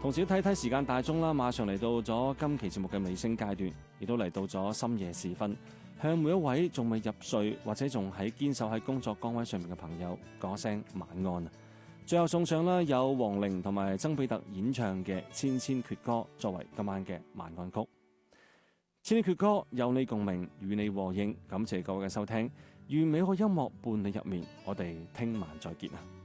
同時睇睇時間大鐘啦，馬上嚟到咗今期節目嘅尾聲階段，亦都嚟到咗深夜時分，向每一位仲未入睡或者仲喺堅守喺工作崗位上面嘅朋友講聲晚安。最後送上啦有王玲同埋曾比特演唱嘅《千千闕歌》作為今晚嘅晚安曲。千千闕歌有你共鳴，與你和應，感謝各位嘅收聽，願美好音樂伴你入眠，我哋聽晚再見啊！